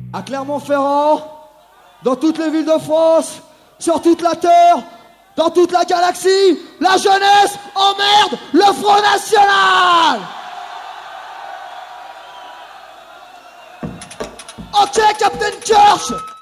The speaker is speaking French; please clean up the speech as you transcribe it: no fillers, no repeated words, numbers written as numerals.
à Clermont-Ferrand, dans toutes les villes de France, sur toute la Terre, dans toute la galaxie, la jeunesse emmerde le Front National. Ok, Captain Kirsch.